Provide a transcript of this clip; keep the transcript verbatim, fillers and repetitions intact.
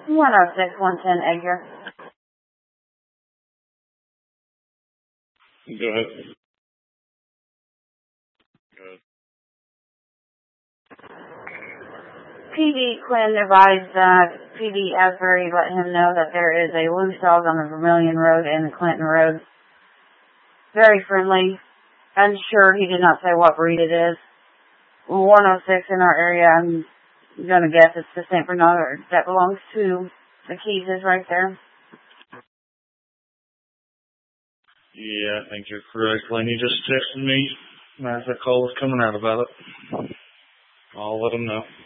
one oh six, one ten Edgar. Go ahead. Go ahead. P D Quinn advised that P D Asbury let him know that there is a loose dog on the Vermilion Road and Clinton Road. Very friendly. Unsure, he did not say what breed it is. one oh six in our area, I'm going to guess it's the Saint Bernard that belongs to the Keys is right there. Yeah, I think you're correct. Lenny just texted me as that call was coming out about it. I'll let him know.